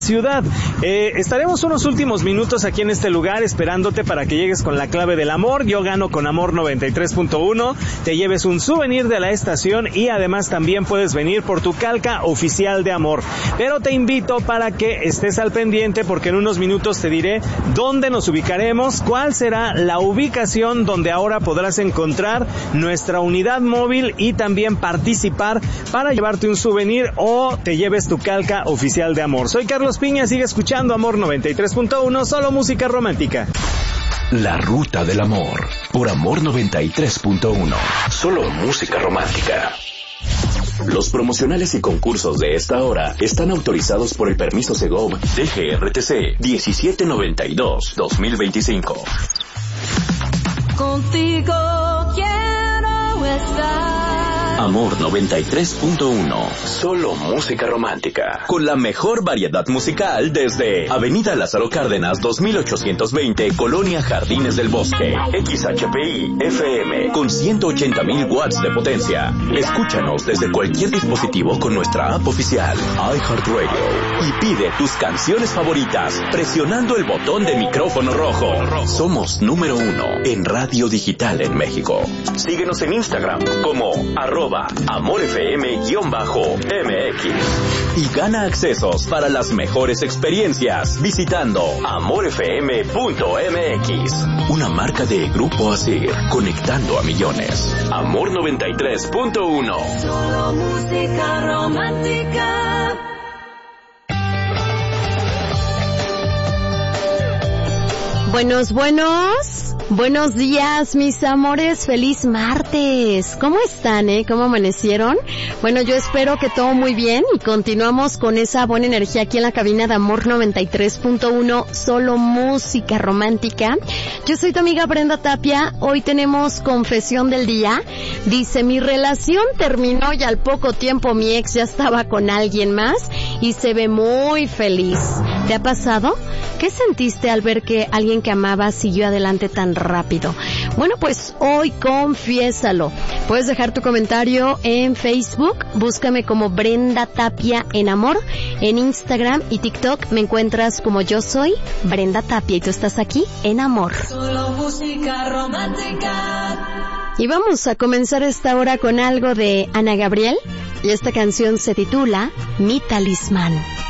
ciudad. Estaremos unos últimos minutos aquí en este lugar esperándote para que llegues con la clave del amor. Yo gano con Amor 93.1, te lleves un souvenir de la estación y además también puedes venir por tu calca oficial de Amor. Pero te invito para que estés al pendiente porque en unos minutos te diré dónde nos ubicaremos, cuál será la ubicación donde ahora podrás encontrar nuestra unidad móvil y también participar para llevarte un souvenir o te lleves tu calca oficial de Amor. Soy Carlos Piña, sigue escuchando Amor 93.1, solo música romántica. La Ruta del Amor, por Amor 93.1, solo música romántica. Los promocionales y concursos de esta hora están autorizados por el permiso Segov DGRTC 1792-2025. Contigo quiero estar. Amor 93.1, solo música romántica, con la mejor variedad musical desde Avenida Lázaro Cárdenas 2820, Colonia Jardines del Bosque, XHPI FM, con 180,000 watts de potencia. Escúchanos desde cualquier dispositivo con nuestra app oficial, iHeartRadio, y pide tus canciones favoritas presionando el botón de micrófono rojo. Somos número 1 en radio digital en México. Síguenos en Instagram como @AmorFM_MX y gana accesos para las mejores experiencias visitando AmorFM.mx, una marca de Grupo Asir, conectando a millones. Amor 93.1, solo música romántica. Buenos días, mis amores, feliz martes. ¿Cómo están, ¿Cómo amanecieron? Bueno, yo espero que todo muy bien y continuamos con esa buena energía aquí en la cabina de Amor 93.1, solo música romántica. Yo soy tu amiga Brenda Tapia. Hoy tenemos confesión del día. Dice, mi relación terminó y al poco tiempo mi ex ya estaba con alguien más y se ve muy feliz. ¿Te ha pasado? ¿Qué sentiste al ver que alguien que amabas siguió adelante tan rápido? Bueno, pues hoy confiésalo. Puedes dejar tu comentario en Facebook, búscame como Brenda Tapia en Amor, en Instagram y TikTok me encuentras como yo soy Brenda Tapia y tú estás aquí en Amor. Solo música romántica. Y vamos a comenzar esta hora con algo de Ana Gabriel y esta canción se titula Mi Talismán.